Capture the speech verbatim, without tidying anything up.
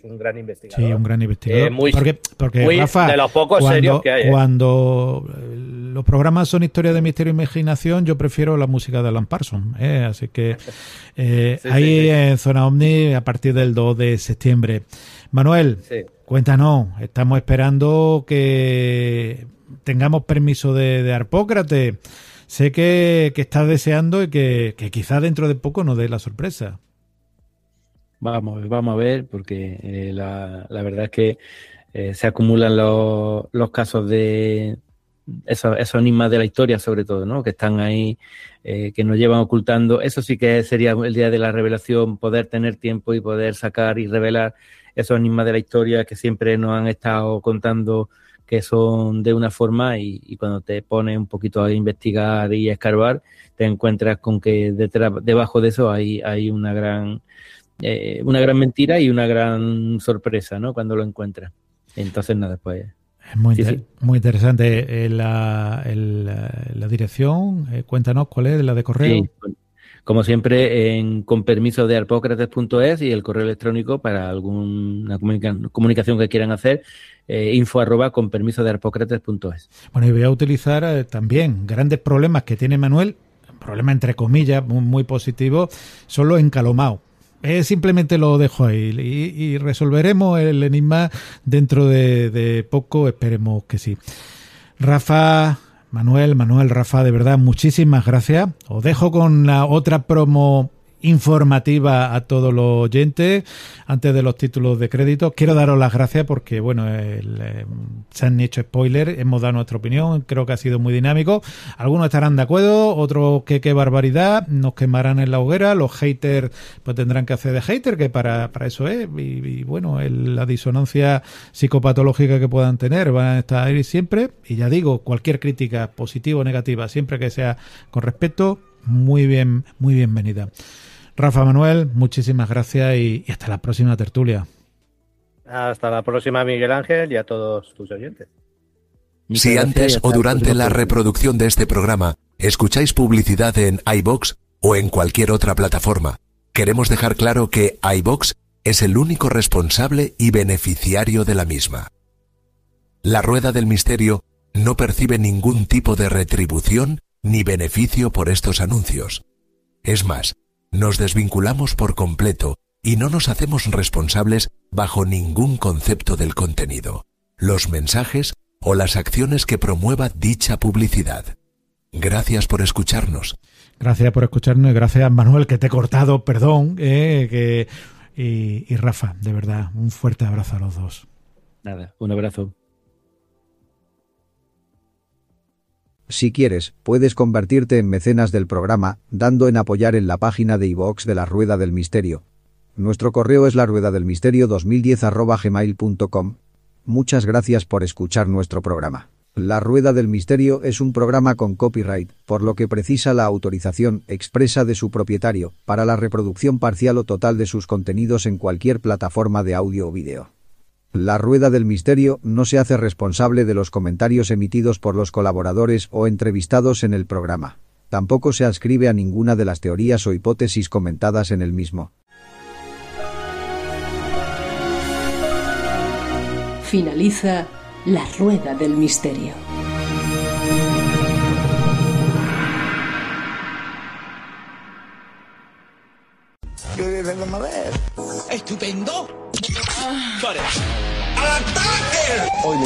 un gran investigador. Sí, un gran investigador. Eh, muy, porque, porque muy Rafa, de los pocos cuando, serios que hay. ¿eh? Cuando los programas son historia de misterio e imaginación, yo prefiero la música de Alan Parsons. ¿eh? Así que eh, sí, ahí sí, sí. en Zona Omni a partir del dos de septiembre. Manuel, Sí. cuéntanos, estamos esperando que tengamos permiso de, de Harpócrates. Sé que, que estás deseando y que, que quizás dentro de poco nos dé la sorpresa. Vamos, vamos a ver, porque eh, la, la verdad es que eh, se acumulan los, los casos de esos, esos enigmas de la historia, sobre todo, ¿no? Que están ahí, eh, que nos llevan ocultando. Eso sí que sería el día de la revelación, poder tener tiempo y poder sacar y revelar esos enigmas de la historia que siempre nos han estado contando que son de una forma y, y cuando te pones un poquito a investigar y a escarbar, te encuentras con que detrás, debajo de eso hay, hay una gran eh, una gran mentira y una gran sorpresa, ¿no? Cuando lo encuentras. Entonces, nada, pues... Es muy, sí, inter- sí. muy interesante. Eh, la, el, la dirección, eh, cuéntanos cuál es, la de correo. Sí, como siempre, en con permiso de harpócrates punto es y el correo electrónico para alguna comunica- comunicación que quieran hacer, eh, info arroba con permiso de harpócrates punto es. Bueno, y voy a utilizar eh, también grandes problemas que tiene Manuel, problemas entre comillas, muy, muy positivos, son los encalomados. Eh, simplemente lo dejo ahí y, y resolveremos el enigma dentro de, de poco, esperemos que sí. Rafa, Manuel, Manuel, Rafa, de verdad, muchísimas gracias. Os dejo con la otra promo informativa a todos los oyentes antes de los títulos de crédito. Quiero daros las gracias porque, bueno, el, eh, se han hecho spoilers, hemos dado nuestra opinión, creo que ha sido muy dinámico. Algunos estarán de acuerdo, otros que qué barbaridad, nos quemarán en la hoguera, los haters pues tendrán que hacer de hater, que para, para eso es, y, y bueno, el, la disonancia psicopatológica que puedan tener van a estar ahí siempre, y ya digo, cualquier crítica positiva o negativa, siempre que sea con respeto, muy bien, muy bienvenida. Rafa, Manuel, muchísimas gracias y, y hasta la próxima tertulia. Hasta la próxima, Miguel Ángel, y a todos tus oyentes. Muchas Si gracias antes y hasta o el durante próximo la programa. reproducción de este programa escucháis publicidad en iVoox o en cualquier otra plataforma, queremos dejar claro que iVoox es el único responsable y beneficiario de la misma. La Rueda del Misterio no percibe ningún tipo de retribución ni beneficio por estos anuncios. Es más, nos desvinculamos por completo y no nos hacemos responsables bajo ningún concepto del contenido, los mensajes o las acciones que promueva dicha publicidad. Gracias por escucharnos. Gracias por escucharnos y gracias, Manuel, que te he cortado, perdón, eh, que, y, y Rafa, de verdad, un fuerte abrazo a los dos. Nada, un abrazo. Si quieres, puedes convertirte en mecenas del programa, dando en apoyar en la página de iVoox de La Rueda del Misterio. Nuestro correo es laruedadelmisterio dos mil diez arroba gmail punto com. Muchas gracias por escuchar nuestro programa. La Rueda del Misterio es un programa con copyright, por lo que precisa la autorización expresa de su propietario, para la reproducción parcial o total de sus contenidos en cualquier plataforma de audio o vídeo. La Rueda del Misterio no se hace responsable de los comentarios emitidos por los colaboradores o entrevistados en el programa. Tampoco se adscribe a ninguna de las teorías o hipótesis comentadas en el mismo. Finaliza La Rueda del Misterio. ¡Estupendo! ¡Al ataque!